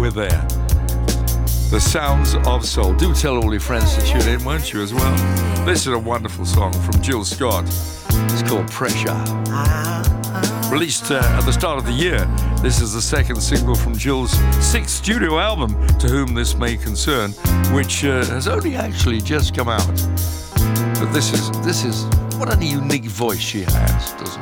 we're there. The Sounds of Soul. Do tell all your friends to tune in, won't you, as well? This is a wonderful song from Jill Scott. It's called Pressure. Released at the start of the year, this is the second single from Jill's sixth studio album, To Whom This May Concern, which has only actually just come out. But this is what a unique voice she has, doesn't